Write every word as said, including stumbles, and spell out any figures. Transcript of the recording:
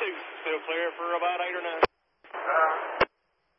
two. Still clear for about eight or nine.